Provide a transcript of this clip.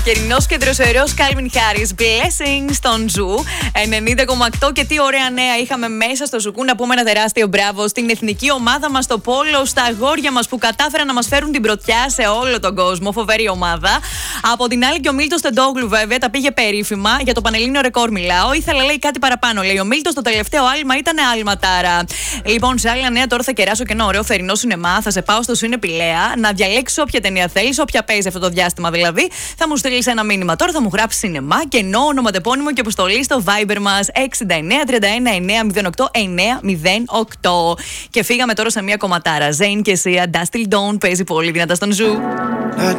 Καιρινός και δροσερός Calvin Harris, Blessing στον Ζου 90,8. Και τι ωραία νέα είχαμε μέσα στο Ζουκού. Να πούμε ένα τεράστιο μπράβο στην εθνική ομάδα μας στο πόλο, στα αγόρια μας που κατάφεραν να μας φέρουν την πρωτιά σε όλο τον κόσμο. Φοβερή ομάδα. Από την άλλη, και ο Μίλτος Τεντόγλου, βέβαια, τα πήγε περίφημα. Για το πανελλήνιο ρεκόρ μιλάω. Ήθελα, λέει, κάτι παραπάνω. Λέει ο Μίλτος, το τελευταίο άλμα ήταν άλματάρα. Λοιπόν, σε άλλα νέα, τώρα θα κεράσω και ένα ωραίο θερινό σινεμά. Θα σε πάω στο Σίνε Πηλαία να διαλέξεις όποια ταινία θέλεις, όποια παίζει αυτό το διάστημα δηλαδή. Θα μου στείλεις ένα μήνυμα τώρα, θα μου γράψει σινεμά και ενώ ονοματεπώνυμο και αποστολή στο Viber μας 69 31 908 908. Και φύγαμε τώρα σε μια κομματάρα. Zayn και Sia, Dusty Dawn, παίζει πολύ δυνατά στον Ζου.